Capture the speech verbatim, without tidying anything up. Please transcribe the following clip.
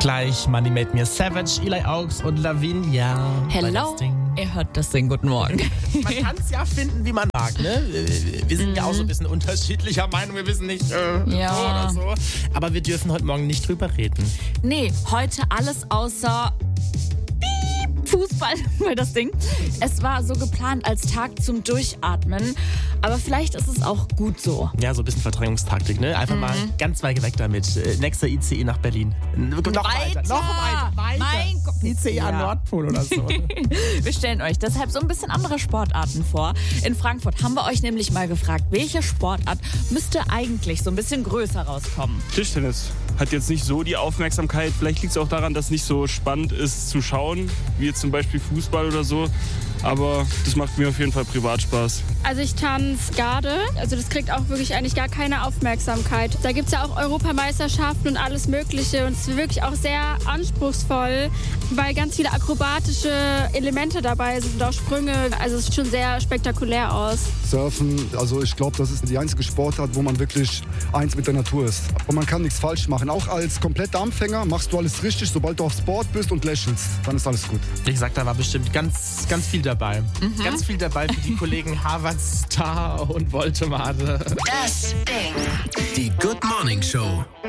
Gleich Money Made Me Savage, Eli Augs und Lavinia. Hello, ihr hört das Ding. Guten Morgen. Man kann es ja finden, wie man mag, ne? Wir sind mhm. ja auch so ein bisschen unterschiedlicher Meinung. Wir wissen nicht, äh, ja. so oder so. Aber wir dürfen heute Morgen nicht drüber reden. Nee, heute alles außer Fußball, weil das Ding. Es war so geplant als Tag zum Durchatmen, aber vielleicht ist es auch gut so. Ja, so ein bisschen Verdrängungstaktik, ne? Einfach mhm. mal ganz weit weg damit. Äh, nächster I C E nach Berlin. Noch weiter, weiter, noch weiter, weiter. Mein Gott. I C E ja. an Nordpol oder so. Wir stellen euch deshalb so ein bisschen andere Sportarten vor. In Frankfurt haben wir euch nämlich mal gefragt, welche Sportart müsste eigentlich so ein bisschen größer rauskommen? Tischtennis hat jetzt nicht so die Aufmerksamkeit. Vielleicht liegt es auch daran, dass es nicht so spannend ist zu schauen, wie jetzt zum Beispiel Fußball oder so. Aber das macht mir auf jeden Fall privat Spaß. Also ich tanze Garde. Also das kriegt auch wirklich eigentlich gar keine Aufmerksamkeit. Da gibt es ja auch Europameisterschaften und alles Mögliche. Und es ist wirklich auch sehr anspruchsvoll, weil ganz viele akrobatische Elemente dabei sind und auch Sprünge. Also es sieht schon sehr spektakulär aus. Surfen, also ich glaube, das ist die einzige Sportart, wo man wirklich eins mit der Natur ist. Und man kann nichts falsch machen. Auch als kompletter Anfänger machst du alles richtig. Sobald du auf Sport bist und lächelst, dann ist alles gut. Ich sag, da war bestimmt ganz, ganz viel dabei. Mhm. Ganz viel dabei für die Kollegen Harvard Star und Voltemade. Das Ding. Die Good Morning Show.